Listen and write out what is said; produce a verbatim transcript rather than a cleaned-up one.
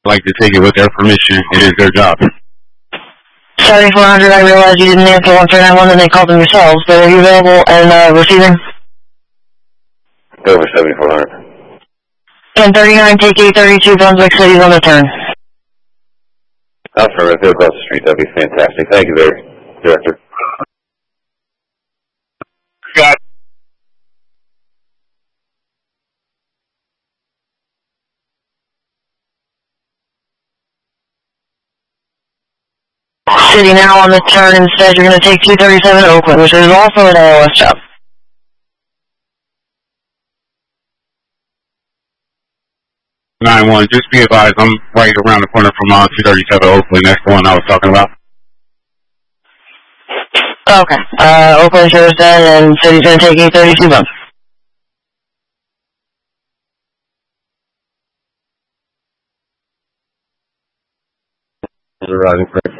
like to take it with their permission. It is their job. seventy-four hundred, I realize you didn't answer one three nine one and they called them yourselves, but are you available and uh, receiving? Over seventy-four hundred. ten thirty-nine, take eight thirty-two, Brunswick City's on the turn. Affirmative, go across the street, that'd be fantastic. Thank you, there, Director. Got it. City now on the turn. Instead, you're going to take two thirty-seven Oakland, which is also an A O S job. nine one, just be advised, I'm right around the corner from uh, two thirty-seven Oakland. That's the one I was talking about. Okay. Uh, Oakland shows then, and City's going to take eight thirty-two bumps. Rising, correct.